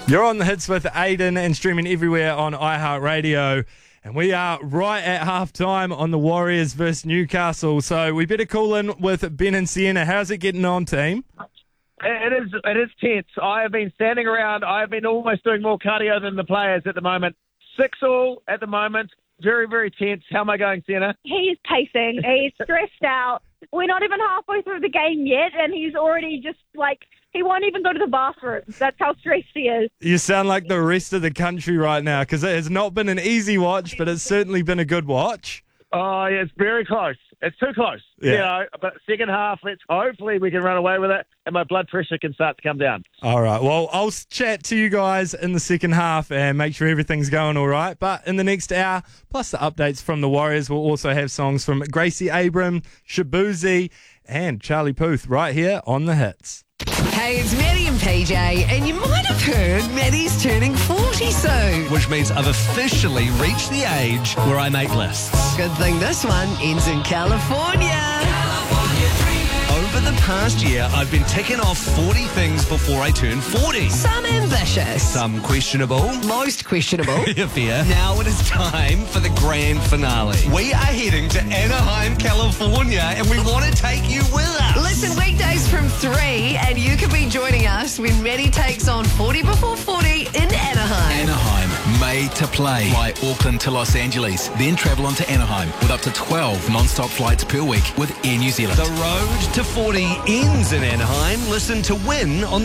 You're on the hits with Aiden and streaming everywhere on iHeartRadio. And we are right at half-time on the Warriors versus Newcastle. So we better call in with Ben and Sienna. How's it getting on, team? It is tense. I have been standing around. I have been almost doing more cardio than the players at the moment. 6-6 at the moment. Very, very tense. How am I going, Sienna? He's pacing. He's stressed out. We're not even halfway through the game yet, and he's already just he won't even go to the bathroom. That's how stressed he is. You sound like the rest of the country right now, because it has not been an easy watch, but it's certainly been a good watch. Oh, yeah, it's very close. It's too close. Yeah. But second half, hopefully we can run away with it and my blood pressure can start to come down. All right. Well, I'll chat to you guys in the second half and make sure everything's going all right. But in the next hour, plus the updates from the Warriors, we'll also have songs from Gracie Abram, Shabuzi, and Charlie Puth right here on The Hits. Hey, it's Maddie and PJ, and you might have heard Maddie's turning 40 soon. Which means I've officially reached the age where I make lists. Good thing this one ends in California. Over the past year, I've been ticking off 40 things before I turn 40. Some ambitious. Some questionable. Most questionable. Fair. Now it is time for the grand finale. We are heading to Anaheim, California, and we want to take you with us. Listen, weekdays from 3, and you can be joining us when Maddie takes on 40 before 40 in Anaheim. Anaheim, made to play. Fly Auckland to Los Angeles, then travel on to Anaheim with up to 12 non-stop flights per week with Air New Zealand. The road to 40 ends in Anaheim. Listen to Win on